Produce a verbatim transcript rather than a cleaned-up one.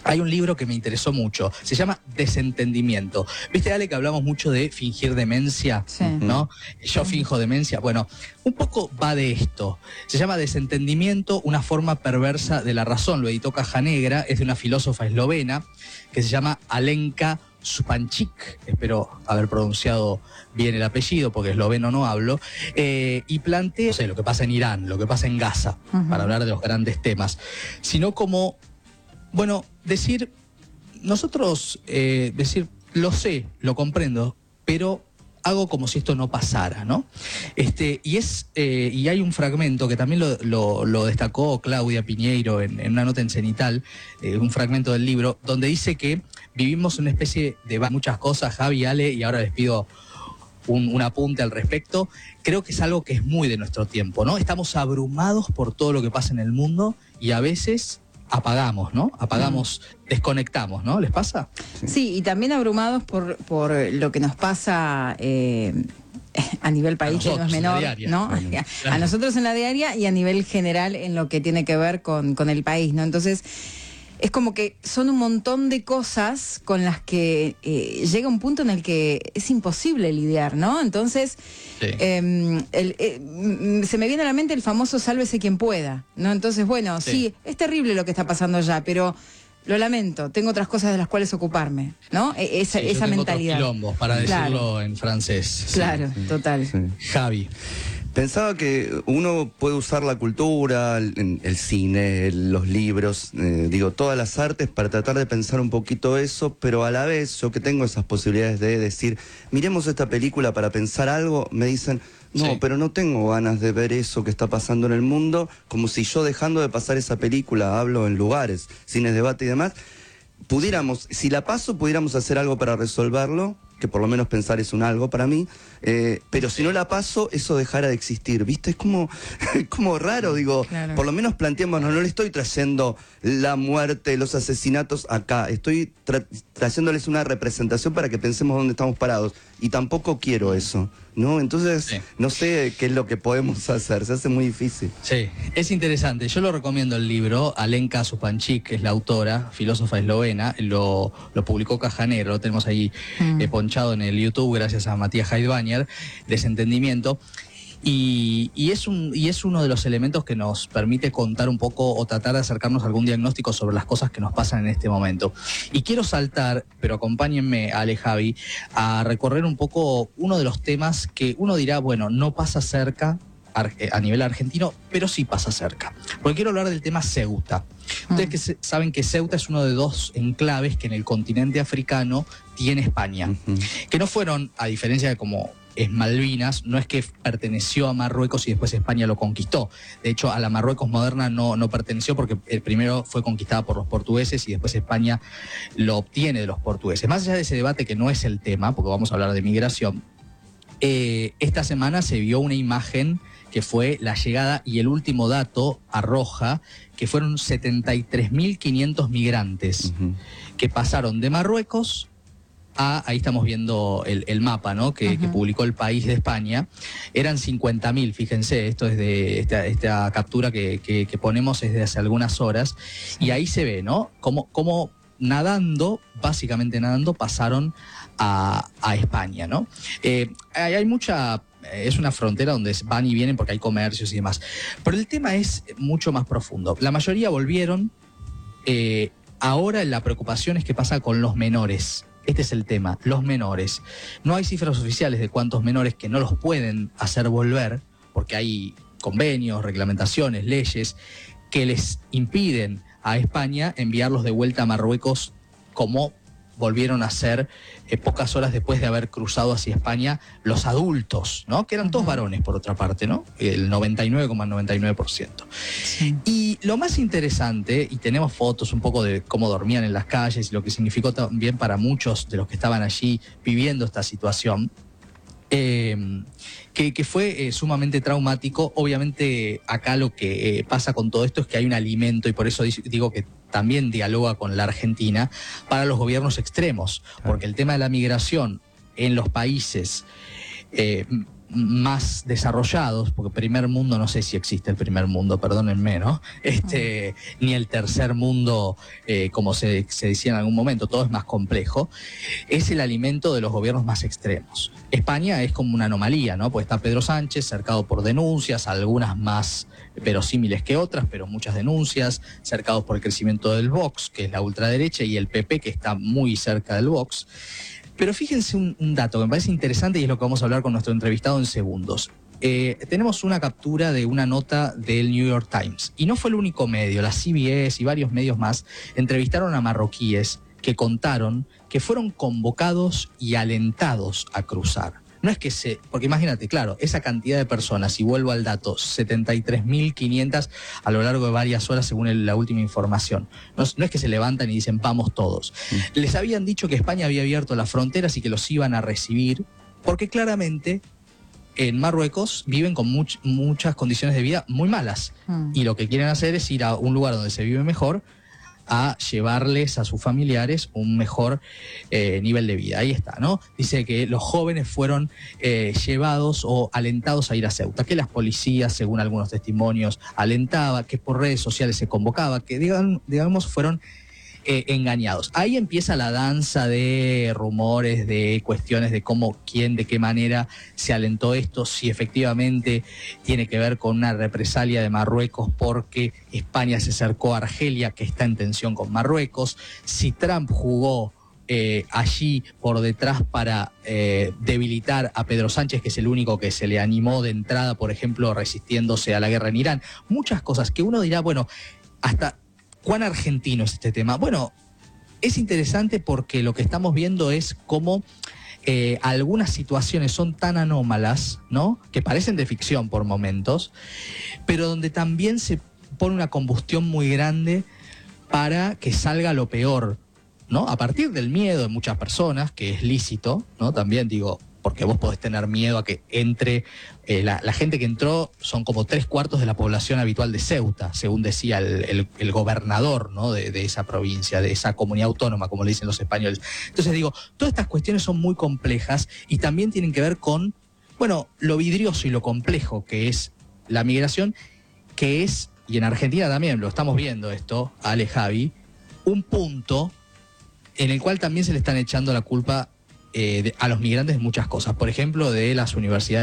hay un libro que me interesó mucho, se llama Desentendimiento. ¿Viste, Ale, que hablamos mucho de fingir demencia? Sí. ¿No? Yo finjo demencia. Bueno, un poco va de esto. Se llama Desentendimiento, una forma perversa de la razón. Lo editó Caja Negra, es de una filósofa eslovena que se llama Alenka Šupančić, espero haber pronunciado bien el apellido porque esloveno no hablo, eh, y plantea, no sé, lo que pasa en Irán, lo que pasa en Gaza, uh-huh. para hablar de los grandes temas, sino como, bueno, decir, nosotros, eh, decir, lo sé, lo comprendo, pero hago como si esto no pasara, ¿no? Este, y es eh, y hay un fragmento que también lo, lo, lo destacó Claudia Piñeiro en, en una nota en Cenital, eh, un fragmento del libro, donde dice que vivimos una especie de muchas cosas, Javi, Ale, y ahora les pido un, un apunte al respecto. Creo que es algo que es muy de nuestro tiempo, ¿no? Estamos abrumados por todo lo que pasa en el mundo y a veces apagamos, ¿no? Apagamos, mm. desconectamos, ¿no? ¿Les pasa? Sí, sí, y también abrumados por, por lo que nos pasa eh, a nivel país, que no es menor, ¿no? Bueno, a nosotros en la diaria y a nivel general en lo que tiene que ver con, con el país, ¿no? Entonces, es como que son un montón de cosas con las que eh, llega un punto en el que es imposible lidiar, ¿no? Entonces, sí. eh, el, eh, se me viene a la mente el famoso sálvese quien pueda, ¿no? Entonces, bueno, sí. sí, es terrible lo que está pasando allá, pero lo lamento, tengo otras cosas de las cuales ocuparme, ¿no? Esa, sí, esa yo tengo mentalidad. Otros quilombos, para decirlo claro. en francés. Claro, sí. total. Sí. Javi. Pensaba que uno puede usar la cultura, el, el cine, el, los libros, eh, digo, todas las artes para tratar de pensar un poquito eso, pero a la vez, yo que tengo esas posibilidades de decir, miremos esta película para pensar algo, me dicen, no, sí. pero no tengo ganas de ver eso que está pasando en el mundo, como si yo dejando de pasar esa película, hablo en lugares, cines, debate y demás, pudiéramos, si la paso, pudiéramos hacer algo para resolverlo, que por lo menos pensar es un algo para mí, eh, pero si no la paso, eso dejara de existir, ¿viste? Es como, como raro, digo, claro. por lo menos planteémonos, no le estoy trayendo la muerte, los asesinatos acá, estoy tra trayéndoles una representación para que pensemos dónde estamos parados, y tampoco quiero eso, ¿no? Entonces, sí. no sé qué es lo que podemos hacer, se hace muy difícil. Sí, es interesante, yo lo recomiendo el libro, Alenka Šupančić, que es la autora, filósofa eslovena, lo, lo publicó Caja Negra, lo tenemos ahí mm. eh, ponchado en el YouTube gracias a Matías Heidbanger, Desentendimiento. Y, y, es un, y es uno de los elementos que nos permite contar un poco o tratar de acercarnos a algún diagnóstico sobre las cosas que nos pasan en este momento. Y quiero saltar, pero acompáñenme, Ale, Javi, a recorrer un poco uno de los temas que uno dirá, bueno, no pasa cerca a nivel argentino, pero sí pasa cerca. Porque quiero hablar del tema Ceuta. Ustedes que se, saben que Ceuta es uno de dos enclaves que en el continente africano tiene España. Uh-huh. Que no fueron, a diferencia de como es Malvinas, no es que perteneció a Marruecos y después España lo conquistó. De hecho, a la Marruecos moderna no, no perteneció porque el primero fue conquistada por los portugueses y después España lo obtiene de los portugueses. Más allá de ese debate que no es el tema, porque vamos a hablar de migración, eh, esta semana se vio una imagen que fue la llegada, y el último dato arroja que fueron setenta y tres mil quinientos migrantes uh-huh. que pasaron de Marruecos a, ahí estamos viendo el, el mapa, ¿no? que, uh-huh. que publicó El País de España, eran cincuenta mil, fíjense, esto es de esta, esta captura que, que, que ponemos es de hace algunas horas, sí. y ahí se ve, ¿no? Cómo, cómo nadando, básicamente nadando, pasaron a, a España, ¿no? Eh, hay, hay mucha... Es una frontera donde van y vienen porque hay comercios y demás. Pero el tema es mucho más profundo. La mayoría volvieron. Eh, ahora la preocupación es qué pasa con los menores. Este es el tema, los menores. No hay cifras oficiales de cuántos menores que no los pueden hacer volver, porque hay convenios, reglamentaciones, leyes que les impiden a España enviarlos de vuelta a Marruecos como volvieron a ser eh, pocas horas después de haber cruzado hacia España los adultos, ¿no? Que eran todos varones, por otra parte, ¿no? El noventa y nueve coma noventa y nueve por ciento. Sí. Y lo más interesante, y tenemos fotos un poco de cómo dormían en las calles y lo que significó también para muchos de los que estaban allí viviendo esta situación, eh, que, que fue eh, sumamente traumático. Obviamente acá lo que eh, pasa con todo esto es que hay un alimento, y por eso digo que también dialoga con la Argentina, para los gobiernos extremos, porque el tema de la migración en los países eh, más desarrollados, porque primer mundo, no sé si existe el primer mundo, perdónenme, ¿no? Este, uh-huh. Ni el tercer mundo, eh, como se, se decía en algún momento, todo es más complejo, es el alimento de los gobiernos más extremos. España es como una anomalía, ¿no? Pues está Pedro Sánchez cercado por denuncias, algunas más verosímiles que otras, pero muchas denuncias, cercados por el crecimiento del Vox, que es la ultraderecha, y el P P, que está muy cerca del Vox. Pero fíjense un, un dato que me parece interesante y es lo que vamos a hablar con nuestro entrevistado en segundos. Eh, tenemos una captura de una nota del New York Times y no fue el único medio, la C B S y varios medios más entrevistaron a marroquíes que contaron que fueron convocados y alentados a cruzar. No es que se... Porque imagínate, claro, esa cantidad de personas, y vuelvo al dato, setenta y tres mil quinientas a lo largo de varias horas según el, la última información. No, no es que se levantan y dicen, vamos todos. Mm. Les habían dicho que España había abierto las fronteras y que los iban a recibir, porque claramente en Marruecos viven con much, muchas condiciones de vida muy malas. Mm. Y lo que quieren hacer es ir a un lugar donde se vive mejor, a llevarles a sus familiares un mejor eh, nivel de vida. Ahí está, ¿no? Dice que los jóvenes fueron eh, llevados o alentados a ir a Ceuta, que las policías, según algunos testimonios, alentaba, que por redes sociales se convocaba, que digan, digamos fueron eh, engañados. Ahí empieza la danza de rumores, de cuestiones de cómo, quién, de qué manera se alentó esto, si efectivamente tiene que ver con una represalia de Marruecos porque España se acercó a Argelia, que está en tensión con Marruecos, si Trump jugó eh, allí por detrás para eh, debilitar a Pedro Sánchez, que es el único que se le animó de entrada, por ejemplo, resistiéndose a la guerra en Irán. Muchas cosas que uno dirá, bueno, hasta... ¿Cuán argentino es este tema? Bueno, es interesante porque lo que estamos viendo es cómo eh, algunas situaciones son tan anómalas, ¿no? Que parecen de ficción por momentos, pero donde también se pone una combustión muy grande para que salga lo peor, ¿no? A partir del miedo de muchas personas, que es lícito, ¿no? También digo, porque vos podés tener miedo a que entre... Eh, la, la gente que entró son como tres cuartos de la población habitual de Ceuta, según decía el, el, el gobernador, ¿no? de, de esa provincia, de esa comunidad autónoma, como le dicen los españoles. Entonces digo, todas estas cuestiones son muy complejas y también tienen que ver con, bueno, lo vidrioso y lo complejo que es la migración, que es, y en Argentina también lo estamos viendo esto, Ale, Javi, un punto en el cual también se le están echando la culpa Eh, de, a los migrantes de muchas cosas, por ejemplo, de las universidades